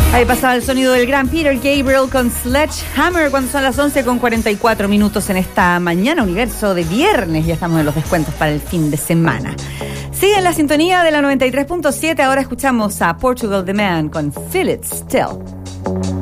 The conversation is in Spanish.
Ahí pasaba el sonido del gran Peter Gabriel con Sledgehammer cuando son las 11:44 en esta mañana universo de viernes. Ya estamos en los descuentos para el fin de semana. Sigue en la sintonía de la 93.7. Ahora escuchamos a Portugal The Man con Feel It Still.